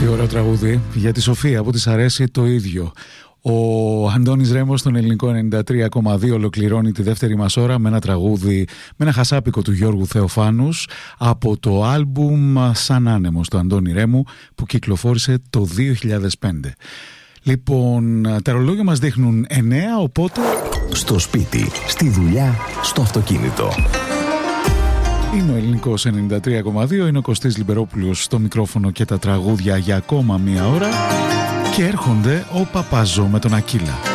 ωραίο τραγούδι για τη Σοφία που της αρέσει το ίδιο. Ο Αντώνης Ρέμος στον ελληνικό 93,2 ολοκληρώνει τη δεύτερη μας ώρα με ένα τραγούδι, με ένα χασάπικο του Γιώργου Θεοφάνους από το άλμπουμ Σαν Άνεμος του Αντώνη Ρέμου που κυκλοφόρησε το 2005. Λοιπόν, τα ρολόγια μας δείχνουν 9, οπότε... Στο σπίτι, στη δουλειά, στο αυτοκίνητο. Είναι ο ελληνικός 93,2, είναι ο Κωστής Λιμπερόπουλος στο μικρόφωνο και τα τραγούδια για ακόμα μία ώρα και έρχονται ο Παπάζο με τον Ακύλα.